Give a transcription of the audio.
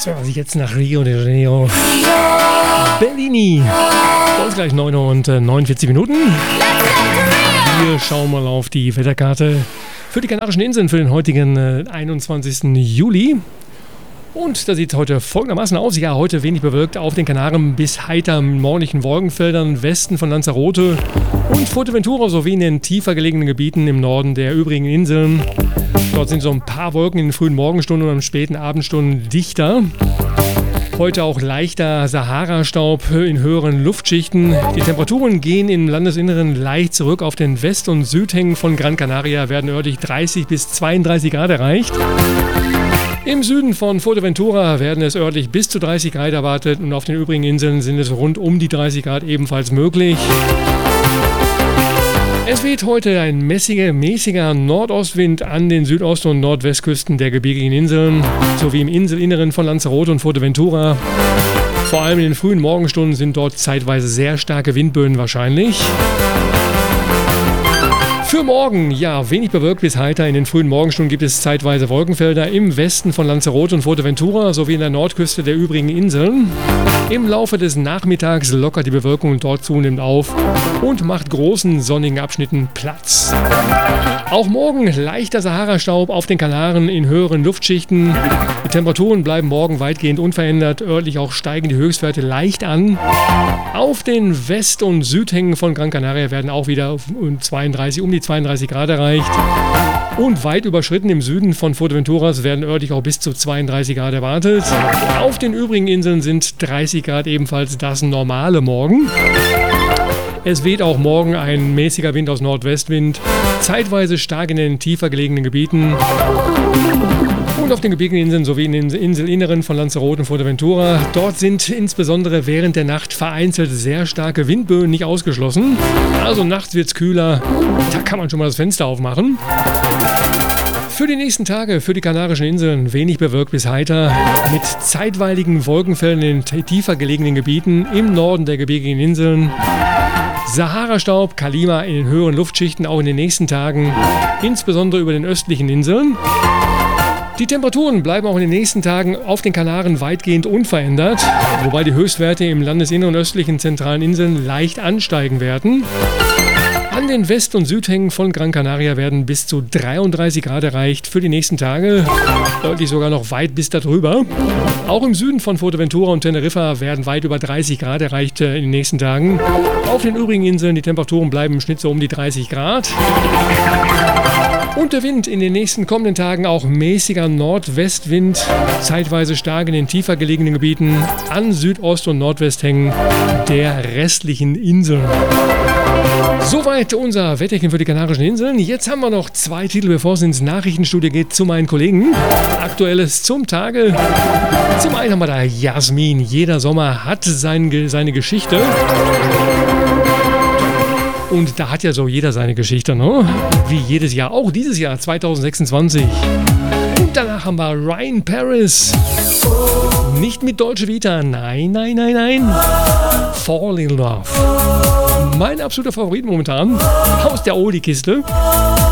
Also jetzt nach Rio de Janeiro. Bellini. Bei uns gleich 9 Uhr und 49 Minuten. Wir schauen mal auf die Wetterkarte für die Kanarischen Inseln für den heutigen 21. Juli. Und da sieht es heute folgendermaßen aus. Ja, heute wenig bewölkt auf den Kanaren bis heiter in morgendlichen Wolkenfeldern, Westen von Lanzarote und Fuerteventura sowie in den tiefer gelegenen Gebieten im Norden der übrigen Inseln. Dort sind so ein paar Wolken in den frühen Morgenstunden und am späten Abendstunden dichter. Heute auch leichter Sahara-Staub in höheren Luftschichten. Die Temperaturen gehen im Landesinneren leicht zurück. Auf den West- und Südhängen von Gran Canaria werden örtlich 30 bis 32 Grad erreicht. Im Süden von Fuerteventura werden es örtlich bis zu 30 Grad erwartet und auf den übrigen Inseln sind es rund um die 30 Grad ebenfalls möglich. Es weht heute ein mäßiger Nordostwind an den Südost- und Nordwestküsten der gebirgigen Inseln sowie im Inselinneren von Lanzarote und Fuerteventura. Vor allem in den frühen Morgenstunden sind dort zeitweise sehr starke Windböen wahrscheinlich. Für morgen, ja, wenig bewölkt bis heiter. In den frühen Morgenstunden gibt es zeitweise Wolkenfelder im Westen von Lanzarote und Fuerteventura sowie in der Nordküste der übrigen Inseln. Im Laufe des Nachmittags lockert die Bewölkung dort zunehmend auf und macht großen sonnigen Abschnitten Platz. Auch morgen leichter Sahara-Staub auf den Kanaren in höheren Luftschichten. Die Temperaturen bleiben morgen weitgehend unverändert. Örtlich auch steigen die Höchstwerte leicht an. Auf den West- und Südhängen von Gran Canaria werden auch wieder um die 32 Grad erreicht. Und weit überschritten im Süden von Fuerteventuras werden örtlich auch bis zu 32 Grad erwartet. Auf den übrigen Inseln sind 30 Grad ebenfalls das normale Morgen. Es weht auch morgen ein mäßiger Wind aus Nordwestwind, zeitweise stark in den tiefer gelegenen Gebieten. Und auf den gebirgigen Inseln sowie in den Inselinneren von Lanzarote und Fuerteventura. Dort sind insbesondere während der Nacht vereinzelt sehr starke Windböen nicht ausgeschlossen. Also nachts wird es kühler, da kann man schon mal das Fenster aufmachen. Für die nächsten Tage für die Kanarischen Inseln wenig bewölkt bis heiter mit zeitweiligen Wolkenfällen in den tiefer gelegenen Gebieten im Norden der gebirgigen Inseln. Sahara-Staub, Kalima in den höheren Luftschichten auch in den nächsten Tagen, insbesondere über den östlichen Inseln. Die Temperaturen bleiben auch in den nächsten Tagen auf den Kanaren weitgehend unverändert, wobei die Höchstwerte im Landesinneren und östlichen zentralen Inseln leicht ansteigen werden. An den West- und Südhängen von Gran Canaria werden bis zu 33 Grad erreicht für die nächsten Tage, deutlich sogar noch weit bis darüber. Auch im Süden von Fuerteventura und Teneriffa werden weit über 30 Grad erreicht in den nächsten Tagen. Auf den übrigen Inseln die Temperaturen bleiben im Schnitt so um die 30 Grad. Und der Wind in den nächsten kommenden Tagen auch mäßiger Nordwestwind, zeitweise stark in den tiefer gelegenen Gebieten an Südost- und Nordwesthängen der restlichen Inseln. Soweit unser Wetterchen für die Kanarischen Inseln. Jetzt haben wir noch 2 Titel, bevor es ins Nachrichtenstudio geht, zu meinen Kollegen. Aktuelles zum Tage. Zum einen haben wir da Jasmin. Jeder Sommer hat seine Geschichte. Und da hat ja so jeder seine Geschichte, ne? Wie jedes Jahr, auch dieses Jahr, 2026. Und danach haben wir Ryan Paris. Nicht mit Dolce Vita, nein. Fall in Love. Mein absoluter Favorit momentan aus der Oldie-Kiste.